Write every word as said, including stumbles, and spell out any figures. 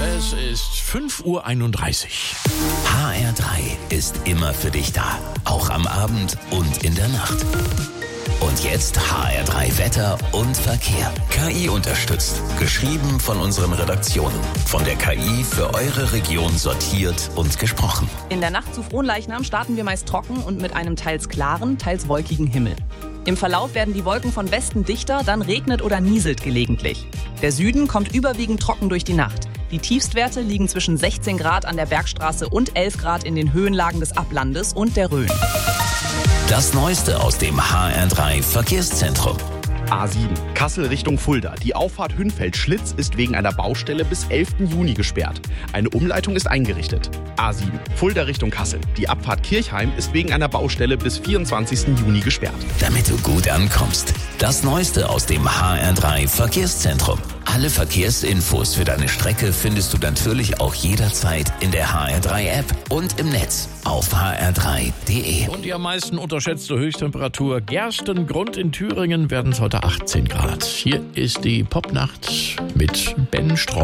Es ist fünf Uhr einunddreißig. H R drei ist immer für dich da. Auch am Abend und in der Nacht. Und jetzt H R drei Wetter und Verkehr. K I unterstützt. Geschrieben von unseren Redaktionen. Von der K I für eure Region sortiert und gesprochen. In der Nacht zu Fronleichnam starten wir meist trocken und mit einem teils klaren, teils wolkigen Himmel. Im Verlauf werden die Wolken von Westen dichter, dann regnet oder nieselt gelegentlich. Der Süden kommt überwiegend trocken durch die Nacht. Die Tiefstwerte liegen zwischen sechzehn Grad an der Bergstraße und elf Grad in den Höhenlagen des Ablandes und der Rhön. Das Neueste aus dem H R drei Verkehrszentrum. A sieben, Kassel Richtung Fulda. Die Auffahrt Hünfeld-Schlitz ist wegen einer Baustelle bis elften Juni gesperrt. Eine Umleitung ist eingerichtet. A sieben, Fulda Richtung Kassel. Die Abfahrt Kirchheim ist wegen einer Baustelle bis vierundzwanzigsten Juni gesperrt. Damit du gut ankommst. Das Neueste aus dem H R drei Verkehrszentrum. Alle Verkehrsinfos für deine Strecke findest du natürlich auch jederzeit in der H R drei App und im Netz auf h r drei punkt d e. Und die am meisten unterschätzte Höchsttemperatur Gerstengrund in Thüringen werden es heute achtzehn Grad. Hier ist die Popnacht mit Ben Streu.